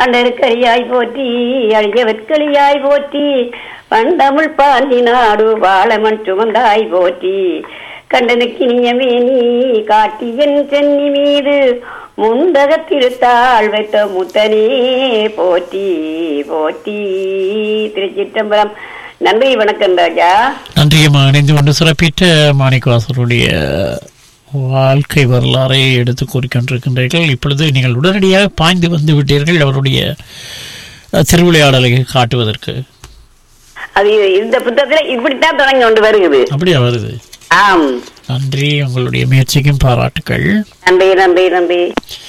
அண்டருக்கரியாய் போற்றி அழிய வெற்களியாய் போற்றி பண்டமிழ் பாண்டி நாடு வாழமன் சுமந்தாய் போற்றி கண்டனுக்கினியமேனி காட்டியன் சென்னி மீது முண்டக திருத்தாள் வைத்த முத்தனே போற்றி போற்றி. திருச்சிற்றம்பலம். நன்றி, வணக்கம் ராஜா. நன்றியம்மா. இணைந்து கொண்டு சிறப்பித்த மாணிக்கவாசருடைய வாழ்க்கை வரலாறை எடுத்து கூறிக்கொண்டிருக்கின்றீர்கள். இப்பொழுது நீங்கள் உடனடியாக பாய்ந்து வந்து விட்டீர்கள் அவருடைய திருவிளையாடலை காட்டுவதற்கு. அது இந்த புத்தகத்துல இப்படித்தான் தொடங்கி கொண்டு வருகிறது. அப்படியா வருது? ஆம். நன்றி, உங்களுடைய முயற்சிக்கும் பாராட்டுக்கள். நன்றி நன்றி நன்றி.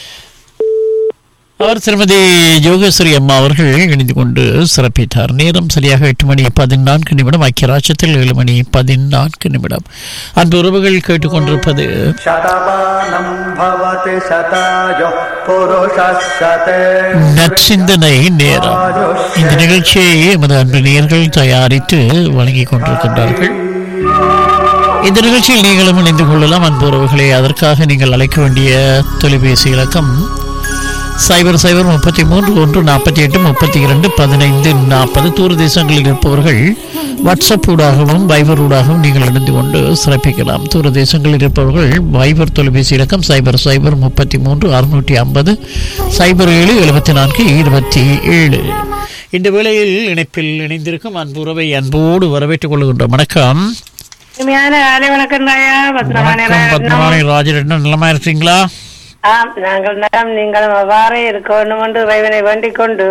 அவர் திருமதி யோகேஸ்வரி அம்மா அவர்கள் இணைந்து கொண்டு சிறப்பித்தார். நேரம் சரியாக 8:14 ஐக்கிய ராஜ்யத்தில் 7:14. அன்பு உறவுகள் கேட்டுக்கொண்டிருப்பது நற்சிந்தனை நேரம். இந்த நிகழ்ச்சியை எமது அன்பு நேயர்கள் தயாரித்து வழங்கிக் கொண்டிருக்கின்றார்கள். இந்த நிகழ்ச்சியில் நீங்களும் இணைந்து கொள்ளலாம் அன்பு உறவுகளை. அதற்காக நீங்கள் அழைக்க வேண்டிய தொலைபேசி இலக்கம் 0033-148-32-15-40. தூர தேசங்களில் இருப்பவர்கள் வாட்ஸ்அப் ஊடாகவும் வைபர் ஊடாகவும் நீங்கள் இணைந்து கொண்டு சிறப்பிக்கலாம். தூர தேசங்களில் இருப்பவர்கள் வைபர் தொலைபேசி இலக்கம் 0033-650-0774-27. இந்த வேளையில் இணைப்பில் இணைந்திருக்கும் அன்பு உறவை அன்போடு வரவேற்றுக் கொள்கின்றோம். வணக்கம். வணக்கம் பத்மநாணி ராஜரட்னம். நலமா இருக்கீங்களா? நாங்கள் நலம், நீங்களும் அவ்வாறே இருக்க வேண்டும் என்று இறைவனை வேண்டிக் கொண்டு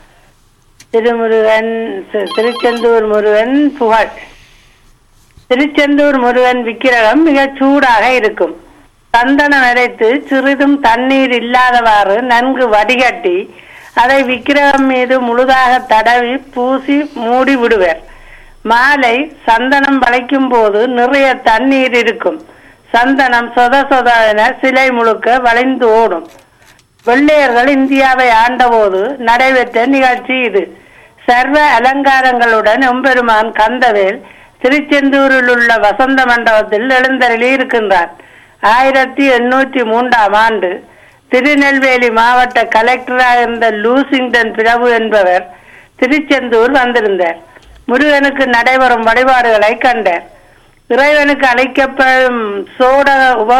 திருச்செந்தூர் முருகன் புகழ். திருச்செந்தூர் முருகன் விக்கிரகம் மிக சூடாக இருக்கும். சந்தனம் அரைத்து சிறிதும் தண்ணீர் இல்லாதவாறு நன்கு வடிகட்டி அதை விக்கிரகம் மீது முழுதாக தடவி பூசி மூடி விடுவர். மாலை சந்தனம் வளைக்கும் போது நிறைய தண்ணீர் இருக்கும். சந்தனம் சொத சொத என சிலை முழுக்க வளைந்து ஓடும். வெள்ளையர்கள் இந்தியாவை ஆண்டபோது நடைபெற்ற நிகழ்ச்சி இது. சர்வ அலங்காரங்களுடன் எம்பெருமான் கந்தவேல் திருச்செந்தூரில் உள்ள வசந்த மண்டபத்தில் எழுந்தருளி இருக்கின்றார். 1803 திருநெல்வேலி மாவட்ட கலெக்டராக இருந்த லூசிங்டன் பிரபு என்பவர் திருச்செந்தூர் வந்திருந்தார். முருகனுக்கு நடைபெறும் வழிபாடுகளை கண்டார். இறைவனுக்கு அளிக்கப்படும் சோடக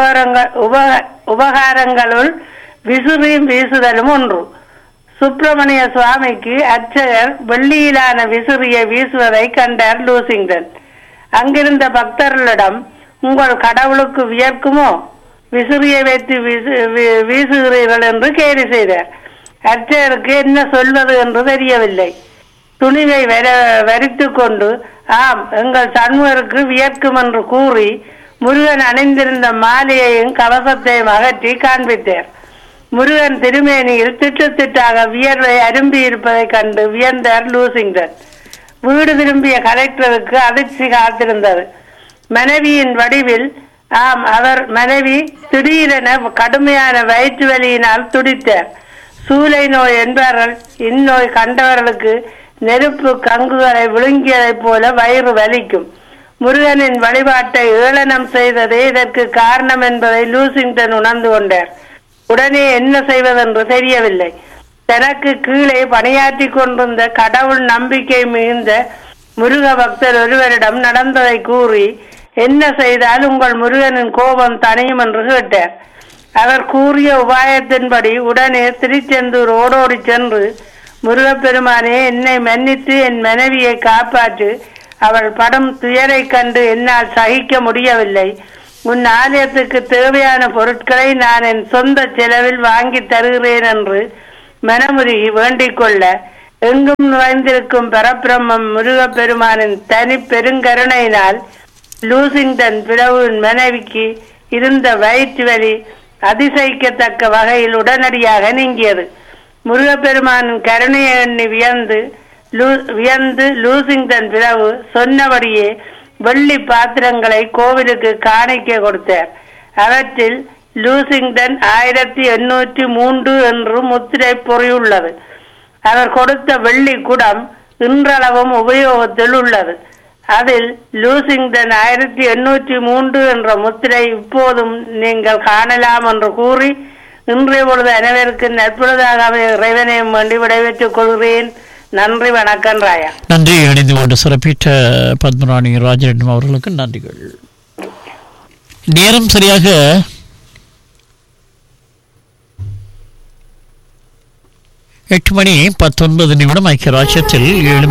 உபகாரங்களுள் விசிறியும் வீசுதலும் ஒன்று. சுப்பிரமணிய சுவாமிக்கு அர்ச்சகர் வெள்ளியிலான விசிறியை வீசுவதை கண்டார் லூசிங்டன். அங்கிருந்த பக்தர்களிடம், உங்கள் கடவுளுக்கு வியர்க்குமோ, விசிறியை வைத்து வீசுகிறீர்கள் என்று கேலி செய்தார். அர்ச்சகருக்கு என்ன சொல்வது என்று தெரியவில்லை. துணிவை வரித்து கொண்டு, ஆம், எங்கள் சண்முகருக்கு வியர்க்கும் என்று கூறி முருகன் அணிந்திருந்த மாலையையும் கவசத்தையும் அகற்றி காண்பித்தார். முருகன் திருமேனியில் திட்டு திட்டாக வியர்வை அரும்பி இருப்பதை கண்டு வியந்தார் லூசிங்டன். வீடு திரும்பிய கலெக்டருக்கு அதிர்ச்சி காத்திருந்தது. மனைவியின் வடிவில், ஆம், அவர் மனைவி திடீரென கடுமையான வயிற்று வலியினால் துடித்தார். சூளை நோய் என்பார்கள். இந்நோய் கண்டவர்களுக்கு நெருப்பு கங்குகளை விழுங்கியதைப் போல வயிறு வலிக்கும். முருகனின் வழிபாட்டை ஏளனம் செய்ததே இதற்கு காரணம் என்பதை லூசிங்டன் உணர்ந்து கொண்டார். உடனே என்ன செய்வதென்று தெரியவில்லை. தனக்கு கீழே பணியாற்றி கொண்டிருந்த கடவுள் நம்பிக்கை மிகுந்த முருக பக்தர் ஒருவரிடம் நடந்ததை கூறி, என்ன செய்தால் உங்கள் முருகனின் கோபம் தணியும் என்று கேட்டார். அவர் கூறிய உபாயத்தின்படி உடனே திருச்செந்தூர் ஓடோடி சென்று, முருகப்பெருமானே, என்னை மன்னித்து என் மனைவியை காப்பாற்று. அவள் படும் துயரை கண்டு என்னால் சகிக்க முடியவில்லை. உன் ஆலயத்துக்கு தேவையான பொருட்களை நான் என் சொந்த செலவில் வாங்கி தருகிறேன் என்று மனமுருகி வேண்டிக் கொள்ள, எங்கும் நுழைந்திருக்கும் பரபிரம்மம் முருகப்பெருமானின் தனி பெருங்கருணையினால் லூசிங்டன் பிரபுவின் மனைவிக்கு இருந்த வயிற்று வலி அதிசயிக்கத்தக்க வகையில் உடனடியாக நீங்கியது. முருகப்பெருமானின் கருணையை எண்ணி வியந்து லூசிங்டன் பிரபு சொன்னபடியே வெள்ளி பாத்திரங்களை கோவிலுக்கு காணிக்க கொடுத்தார். அவற்றில் லூசிங்டன் 1803 என்று முத்திரை பொறியுள்ளது. அவர் கொடுத்த வெள்ளி குடம் இன்றளவும் உபயோகத்தில் உள்ளது. அதில் லூசிங்டன் 1803 என்ற முத்திரை இப்போதும் நீங்கள் காணலாம் என்று கூறி இன்றைய பொழுது அனைவருக்கும் நற்பொழுதாக இறைவனையும் வேண்டி விடைபெற்றுக் கொள்கிறேன். நன்றி, வணக்கம் ராயா. நன்றி. இணைந்து கொண்டு சிறப்பித்த பத்மராணி ராஜரெட்டும் அவர்களுக்கு நன்றிகள். நேரம் சரியாக 8:19 ஐக்கிய ராஜ்யத்தில்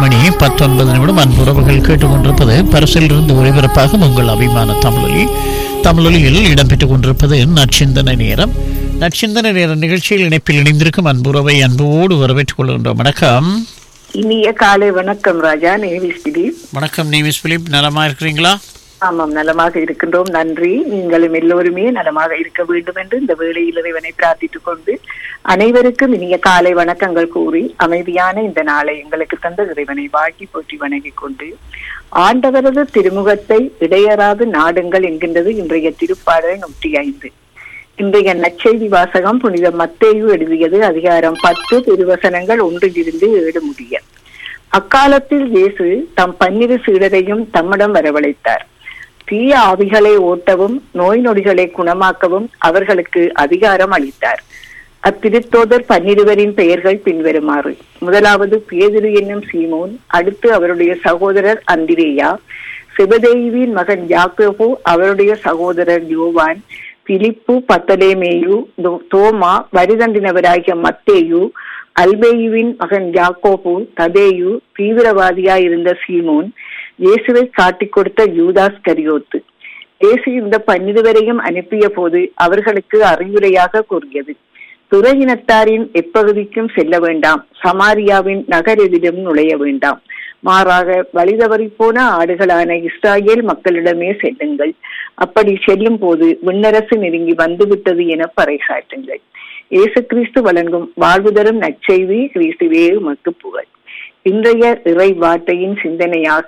7:19. அன்புறவுகள் கேட்டுக்கொண்டிருப்பது பரிசிலிருந்து ஒளிபரப்பாக உங்கள் அபிமான தமிழொலியில் இடம்பெற்றுக் கொண்டிருப்பது நற்சிந்தனை நேரம். நற்சிந்தனை நேர நிகழ்ச்சியில் இணைப்பில் இணைந்திருக்கும் அன்புறவை அன்போடு வரவேற்றுக் கொள்கின்றோம். வணக்கம். இனிய காலை வணக்கம் ராஜா. Navies Philip. வணக்கம் நேவிஸ் பிலிப். நலமா இருக்கிறீங்களா? ஆமாம், நலமாக இருக்கின்றோம். நன்றி. நீங்களும் எல்லோருமே நலமாக இருக்க வேண்டும் என்று இந்த வேளையில் இறைவனை பிரார்த்தித்துக் கொண்டு அனைவருக்கும் இனிய காலை வணக்கங்கள் கூறி அமைதியான இந்த நாளை எங்களுக்கு தந்த இறைவனை வாழ்த்தி போற்றி வணங்கிக் கொண்டு ஆண்டவரது திருமுகத்தை இடையறாது நாடுங்கள் என்கின்றது இன்றைய திருப்பாடல் 105. இன்றைய நற்செய்தி வாசகம் புனித மத்தேயு எழுதியது அதிகாரம் 10 திருவசனங்கள் 1-7 முடிய. அக்காலத்தில் இயேசு தம் 12 சீடரையும் தம்மிடம் வரவழைத்தார். தீய ஆவிகளை ஓட்டவும் நோய் நொடிகளை குணமாக்கவும் அவர்களுக்கு அதிகாரம் அளித்தார். அத்திருத்தோதர் 12 பெயர்கள் பின்வருமாறு: முதலாவது பேதுரு என்னும் சீமோன், அடுத்து அவருடைய சகோதரர் அந்திரேயா, செபதேயுவின் மகன் யாக்கோபு, அவருடைய சகோதரர் யோவான், பிலிப்பு, பத்தலேமேயு, தோமா, வரிதண்டினவராகிய மத்தேயு, அல்பேயுவின் மகன் யாக்கோபு, ததேயு, தீவிரவாதியாயிருந்த சீமோன், இயேசுவை காட்டிக் கொடுத்த யூதாஸ் கரியோத்து. இயேசு இந்த 12 அனுப்பிய போது அவர்களுக்கு அறிவுரையாக கூறியது: துறையினத்தாரின் எப்பகுதிக்கும் செல்ல வேண்டாம், சமாரியாவின் நகரெதிலும் நுழைய வேண்டாம். மாறாக வழிதவறி போன ஆடுகளான இஸ்ராயேல் மக்களிடமே செல்லுங்கள். அப்படி செல்லும் போது விண்ணரசு நெருங்கி வந்துவிட்டது என பறைசாற்றுங்கள். இயேசு கிறிஸ்து வழங்கும் வாழ்வு தரும் நற்செய்தி. கிறிஸ்துவே உமக்கு புகழ். இன்றைய இறை வார்த்தையின் சிந்தனையாக,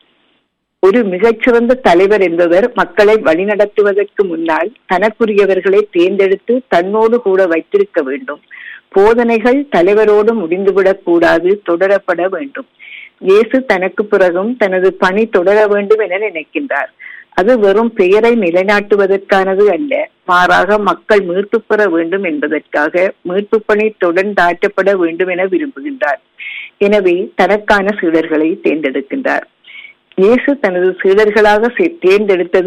ஒரு மிகச்சிறந்த தலைவர் என்பவர் மக்களை வழிநடத்துவதற்கு முன்னால் தனக்குரியவர்களை தேர்ந்தெடுத்து தன்னோடு கூட வைத்திருக்க வேண்டும். போதனைகள் தலைவரோடு முடிந்துவிடக் கூடாது, தொடரப்பட வேண்டும். இயேசு தனக்கு பிறகும் தனது பணி தொடர வேண்டும் என நினைக்கின்றார். அது வெறும் பெயரை நிலைநாட்டுவதற்கானது அல்ல, மாறாக மக்கள் மீட்பு பெற வேண்டும் என்பதற்காக மீட்பு பணி தொடர்ந்தாற்றப்பட வேண்டும் என விரும்புகின்றார். எனவே தனக்கான சீடர்களை தேர்ந்தெடுக்கின்றார். இயேசு தனது சீடர்களாக தேர்ந்தெடுத்தது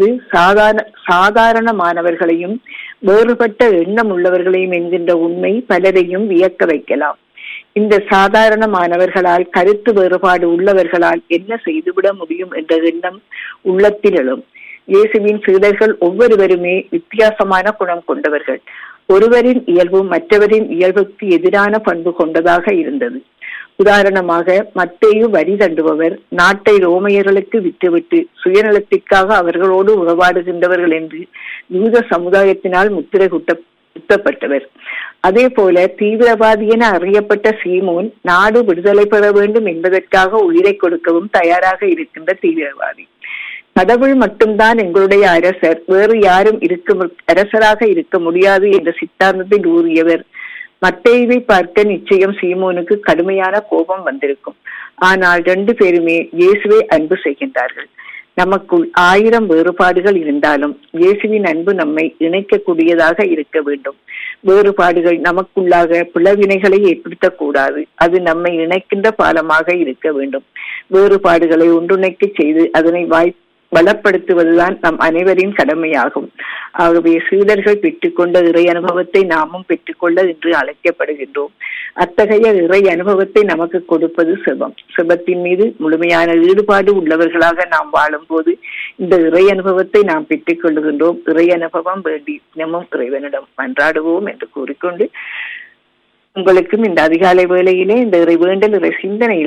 சாதாரணமானவர்களையும் வேறுபட்ட எண்ணம் உள்ளவர்களையும் என்கின்ற உண்மை பலரையும் வியக்க வைக்கலாம். இந்த சாதாரணமானவர்களால், கருத்து வேறுபாடு உள்ளவர்களால் என்ன செய்துவிட முடியும் என்ற எண்ணம் உள்ளத்தில் எழும். இயேசுவின் சீடர்கள் ஒவ்வொருவருமே வித்தியாசமான குணம் கொண்டவர்கள். ஒருவரின் இயல்பு மற்றவரின் இயல்புக்கு எதிரான பண்பு கொண்டதாக இருந்தது. உதாரணமாக, மத்தேயு வரி தண்டுபவர், நாட்டை ரோமையர்களுக்கு விட்டுவிட்டு சுயநலத்திற்காக அவர்களோடு உறவாடுகின்றவர்கள் என்று யூத சமுதாயத்தினால் முத்திரை குத்தப்பட்டவர். அதே போல தீவிரவாதி என அறியப்பட்ட சீமோன், நாடு விடுதலை பெற வேண்டும் என்பதற்காக உயிரை கொடுக்கவும் தயாராக இருக்கின்ற தீவிரவாதி. கடவுள் மட்டும்தான் எங்களுடைய அரசர், வேறு யாரும் அரசராக இருக்க முடியாது என்ற சித்தாந்தத்தில் ஊறியவர். மத்தேயுவை பார்க்க நிச்சயம் சீமோனுக்கு கடுமையான கோபம் வந்திருக்கும். ஆனால் 2 பேருமே இயேசுவை அன்பு செய்கின்றார்கள். நமக்குள் 1000 வேறுபாடுகள் இருந்தாலும் இயேசுவின் அன்பு நம்மை இணைக்கக்கூடியதாக இருக்க வேண்டும். வேறுபாடுகள் நமக்குள்ளாக பிளவினைகளை ஏற்படுத்தக்கூடாது. அது நம்மை இணைக்கின்ற பாலமாக இருக்க வேண்டும். வேறுபாடுகளை ஒன்றிணைக்க செய்து அதனை பலப்படுத்துவதுதான் நம் அனைவரின் கடமையாகும். ஆகவே சீடர்கள் பெற்றுக்கொண்ட இறை அனுபவத்தை நாமும் பெற்றுக்கொள்ள என்று அழைக்கப்படுகின்றோம். அத்தகைய இறை அனுபவத்தை நமக்கு கொடுப்பது செபம். செபத்தின் மீது முழுமையான ஈடுபாடு உள்ளவர்களாக நாம் வாழும் போது இந்த இறை அனுபவத்தை நாம் பெற்றுக் கொள்ளுகின்றோம். இறை அனுபவம் வேண்டி தினமும் இறைவனிடம் மன்றாடுவோம் என்று கூறிக்கொண்டு, உங்களுக்கும் இந்த அதிகாலை வேளையிலே இந்த இறை வேண்டல் இறை சிந்தனையில்